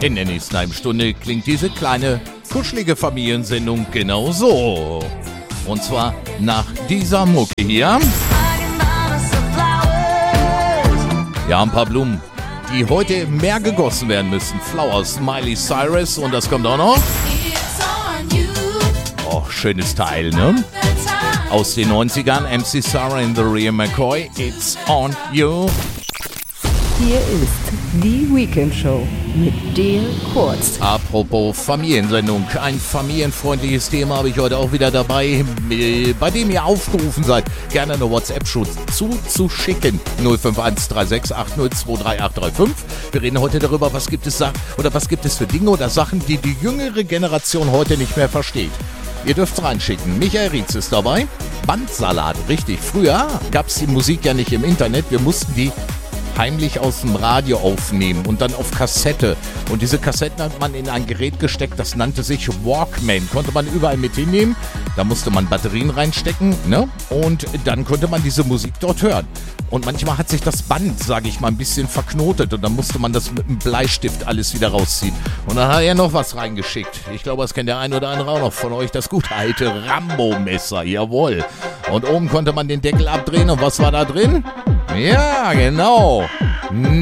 In der nächsten halben Stunde klingt diese kleine, kuschelige Familiensendung genau so. Und zwar nach dieser Mucke hier. Ja, ein paar Blumen, die heute mehr gegossen werden müssen. Flowers, Miley Cyrus und das kommt auch noch. Oh, schönes Teil, ne? Aus den 90ern, MC Sarah and the Real McCoy, It's on You. Hier ist die Weekend Show mit Dale Kurz. Apropos Familiensendung, ein familienfreundliches Thema habe ich heute auch wieder dabei, bei dem ihr aufgerufen seid, gerne eine WhatsApp-Show zuzuschicken. 051 3680 23835. Wir reden heute darüber, was gibt es für Dinge oder Sachen, die die jüngere Generation heute nicht mehr versteht. Ihr dürft's reinschicken. Michael Rietz ist dabei. Bandsalat, richtig. Früher gab es die Musik ja nicht im Internet. Wir mussten die heimlich aus dem Radio aufnehmen und dann auf Kassette. Und diese Kassetten hat man in ein Gerät gesteckt, das nannte sich Walkman. Konnte man überall mit hinnehmen. Da musste man Batterien reinstecken, ne? Und dann konnte man diese Musik dort hören. Und manchmal hat sich das Band, sage ich mal, ein bisschen verknotet und dann musste man das mit einem Bleistift alles wieder rausziehen. Und dann hat er noch was reingeschickt. Ich glaube, das kennt der ein oder andere auch noch von euch, das gute alte Rambo-Messer, jawohl. Und oben konnte man den Deckel abdrehen und was war da drin? Ja, genau.